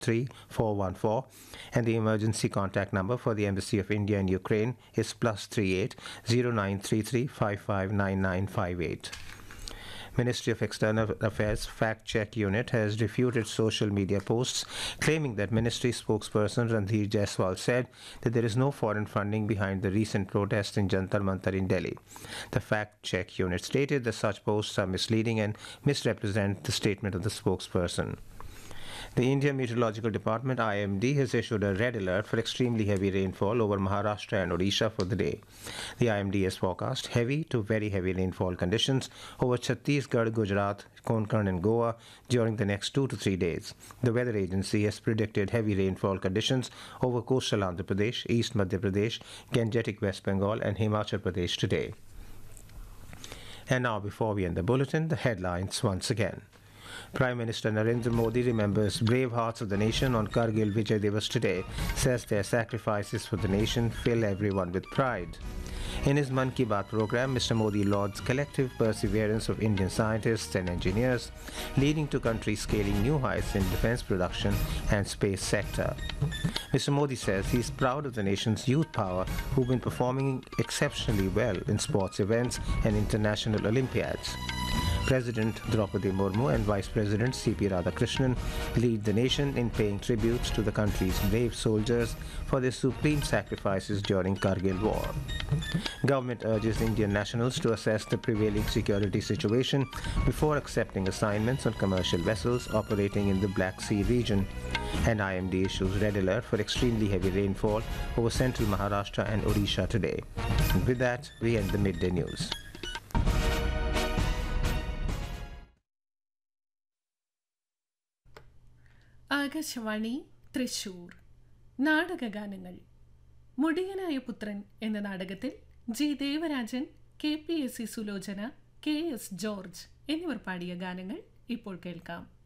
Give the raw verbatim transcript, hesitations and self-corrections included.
three four one four, and the emergency contact number for the Embassy of India in Ukraine is plus three eight zero nine three three five five nine nine five eight. Ministry of External Affairs Fact Check Unit has refuted social media posts claiming that Ministry spokesperson Randhir Jaiswal said that there is no foreign funding behind the recent protests in Jantar Mantar in Delhi. The Fact Check Unit stated that such posts are misleading and misrepresent the statement of the spokesperson. The India Meteorological Department I M D has issued a red alert for extremely heavy rainfall over Maharashtra and Odisha for the day. The I M D has forecast heavy to very heavy rainfall conditions over Chhattisgarh, Gujarat, Konkan and Goa during the next two to three days. The weather agency has predicted heavy rainfall conditions over coastal Andhra Pradesh, East Madhya Pradesh, Gangetic West Bengal and Himachal Pradesh today. And now, before we end the bulletin, the headlines once again. Prime Minister Narendra Modi remembers brave hearts of the nation on Kargil Vijay Divas today, says their sacrifices for the nation fill everyone with pride. In his Mann Ki Baat program, Mister Modi lauds collective perseverance of Indian scientists and engineers, leading to countries scaling new heights in defense production and space sector. Mister Modi says he is proud of the nation's youth power who've been performing exceptionally well in sports events and international Olympiads. President Draupadi Murmu and Vice President C P Radhakrishnan lead the nation in paying tribute to the country's brave soldiers for their supreme sacrifices during Kargil war. Government urges Indian nationals to assess the prevailing security situation before accepting assignments on commercial vessels operating in the Black Sea region. And I M D issues red alert for extremely heavy rainfall over central Maharashtra and Odisha today. And with that, we end the midday news. Akashvani Thrissur നാടകഗാനങ്ങൾ. മുടിയനായ പുത്രൻ എന്ന നാടകത്തിൽ G Devarajan, K P S C Sulochana, K S George എന്നിവർ പാടിയ ഗാനങ്ങൾ ഇപ്പോൾ കേൾക്കാം.